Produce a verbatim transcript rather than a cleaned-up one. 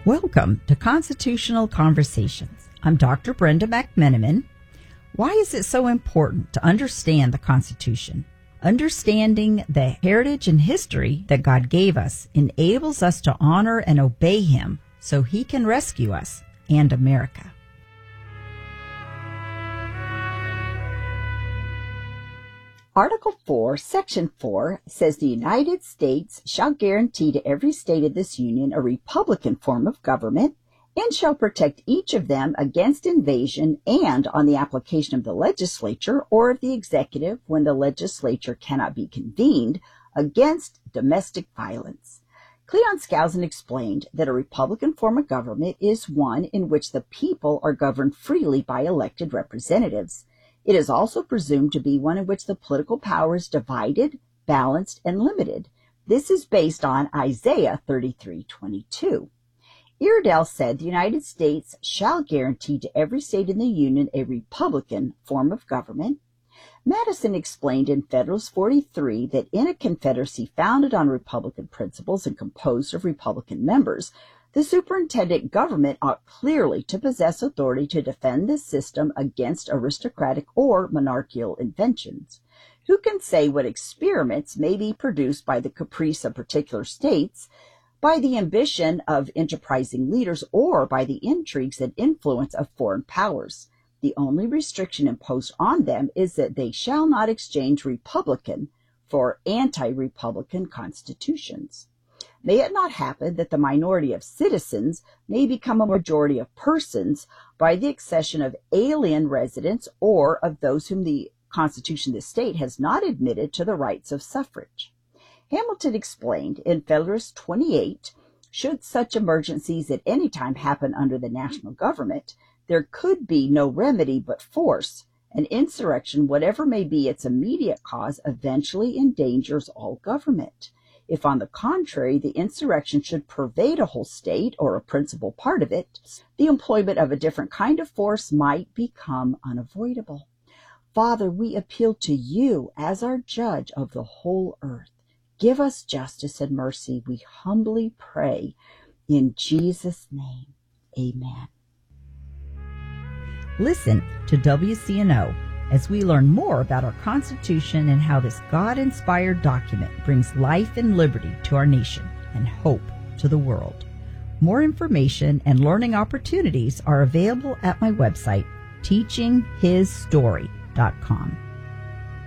Welcome to Constitutional Conversations. I'm Doctor Brenda McMenamin. Why is it so important to understand the Constitution? Understanding the heritage and history that God gave us enables us to honor and obey Him so He can rescue us and America. Article four, Section four says the United States shall guarantee to every state of this Union a republican form of government and shall protect each of them against invasion and on the application of the legislature or of the executive when the legislature cannot be convened against domestic violence. Cleon Skousen explained that a republican form of government is one in which the people are governed freely by elected representatives. It is also presumed to be one in which the political power is divided, balanced, and limited. This is based on Isaiah thirty-three twenty-two. Iredell said the United States shall guarantee to every state in the Union a republican form of government. Madison explained in Federalist forty-three that in a confederacy founded on republican principles and composed of republican members, the superintendent government ought clearly to possess authority to defend this system against aristocratic or monarchical inventions. Who can say what experiments may be produced by the caprice of particular states, by the ambition of enterprising leaders, or by the intrigues and influence of foreign powers? The only restriction imposed on them is that they shall not exchange republican for anti-republican constitutions. May it not happen that the minority of citizens may become a majority of persons by the accession of alien residents or of those whom the Constitution of the state has not admitted to the rights of suffrage. Hamilton explained in Federalist twenty-eight, should such emergencies at any time happen under the national government, there could be no remedy but force. An insurrection, whatever may be its immediate cause, eventually endangers all government. If, on the contrary, the insurrection should pervade a whole state or a principal part of it, the employment of a different kind of force might become unavoidable. Father, we appeal to you as our judge of the whole earth. Give us justice and mercy, we humbly pray. In Jesus' name, amen. Listen to W C N O as we learn more about our Constitution and how this God-inspired document brings life and liberty to our nation and hope to the world. More information and learning opportunities are available at my website, teaching his story dot com.